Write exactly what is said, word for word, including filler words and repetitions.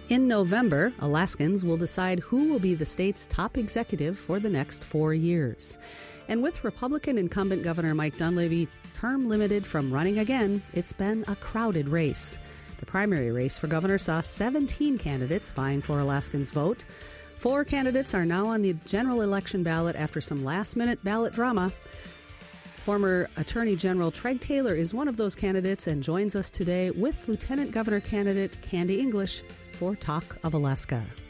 In November, Alaskans will decide who will be the state's top executive for the next four years. And with Republican incumbent Governor Mike Dunleavy term limited from running again, it's been a crowded race. The primary race for governor saw seventeen candidates vying for Alaskans' vote. Four candidates are now on the general election ballot after some last-minute ballot drama. Former Attorney General Treg Taylor is one of those candidates and joins us today with Lieutenant Governor candidate Candy English for Talk of Alaska.